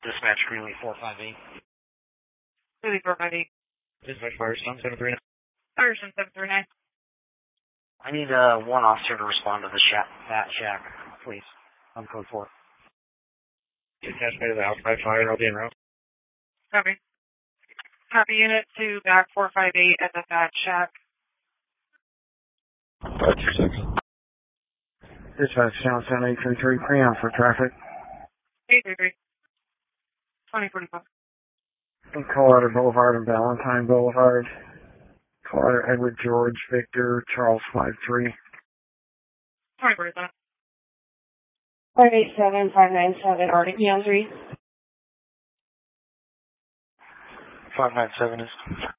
Dispatch Greenlee 458. Greenlee 458. Dispatch Firestone 739. Firestone 739. I need one officer to respond to the that shack, please. On code 4. Dispatch to the outside fire. I'll be en route. Copy. Copy unit to back 458 at the Fat Shack. 526. Dispatch Channel 7833, pre-on for traffic. 833. 2045. Colorado Boulevard and Valentine Boulevard. Colorado Edward George Victor Charles 53. 2047. 587, 597, Arctic Neon 3. 597 is.